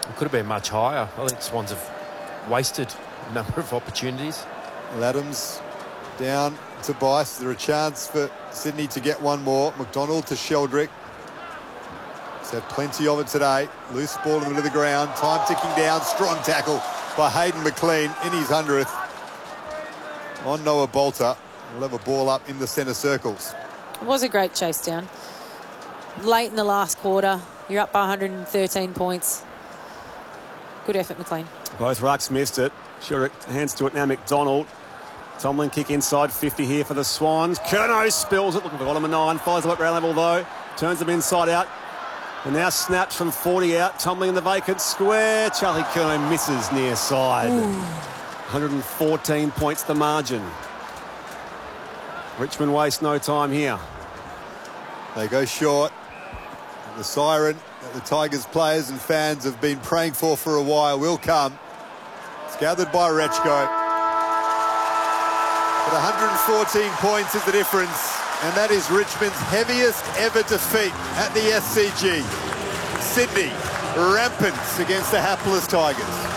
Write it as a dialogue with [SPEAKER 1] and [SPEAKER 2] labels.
[SPEAKER 1] It could have been much higher. I think Swans have wasted a number of opportunities.
[SPEAKER 2] Adams down to Bice. There a chance for Sydney to get one more. McDonald to Sheldrick. He's had plenty of it today. Loose ball in the middle of the ground. Time ticking down. Strong tackle by Hayden McLean in his 100th. On Noah Bolter. We'll have a ball up in the centre circles.
[SPEAKER 3] It was a great chase down. Late in the last quarter, you're up by 113 points. Good effort, McLean.
[SPEAKER 4] Both rucks missed it. Sure, hands to it now, McDonald. Tomlin kick inside 50 here for the Swans. Curnow spills it, looking for bottom of 9. Fires the ground level though. Turns them inside out. And now snaps from 40 out. Tumbling in the vacant square. Charlie Curnow misses near side. 114 points the margin. Richmond waste no time here.
[SPEAKER 2] They go short. The siren that the Tigers players and fans have been praying for a while will come. It's gathered by Rechko. But 114 points is the difference, and that is Richmond's heaviest ever defeat at the SCG. Sydney rampant against the hapless Tigers.